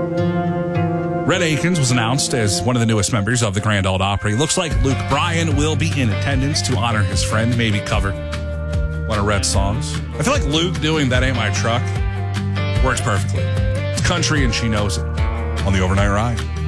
Rhett Akins was announced as one of the newest members of the Grand Ole Opry. Looks like Luke Bryan will be in attendance to honor his friend, maybe cover one of Rhett's songs. I feel like Luke doing That Ain't My Truck works perfectly. It's country and she knows it on the Overnight Ride.